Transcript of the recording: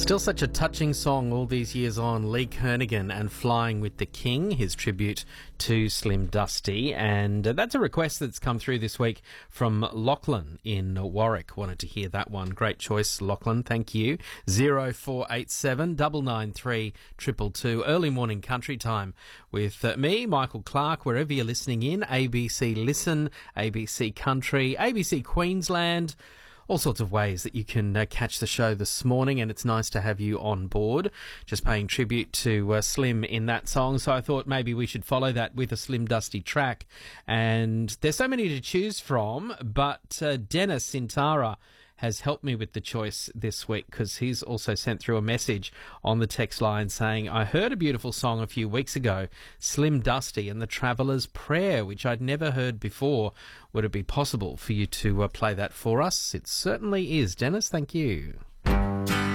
Still such a touching song all these years on. Lee Kernaghan and Flying with the King, his tribute to Slim Dusty. And that's a request that's come through this week from Lachlan in Warwick. Wanted to hear that one. Great choice, Lachlan. Thank you. 0487 993 222. Early morning country time with me, Michael Clark, wherever you're listening in. ABC Listen, ABC Country, ABC Queensland. All sorts of ways that you can catch the show this morning, and it's nice to have you on board. Just paying tribute to Slim in that song, so I thought maybe we should follow that with a Slim Dusty track. And there's so many to choose from, but Dennis in Tara has helped me with the choice this week because he's also sent through a message on the text line saying, I heard a beautiful song a few weeks ago, Slim Dusty and the Traveller's Prayer, which I'd never heard before. Would it be possible for you to play that for us? It certainly is. Dennis, thank you.